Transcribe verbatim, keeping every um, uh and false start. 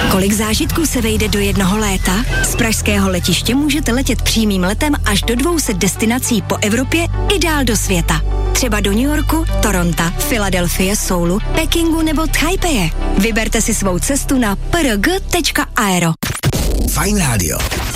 Kolik zážitků se vejde do jednoho léta? Z pražského letiště můžete letět přímým letem až do dvou set destinací po Evropě i dál do světa. Třeba do New Yorku, Toronto, Filadelfie, Soulu, Pekingu nebo Tajpeje. Vyberte si svou cestu na p r g tečka aero. Fajn rádio.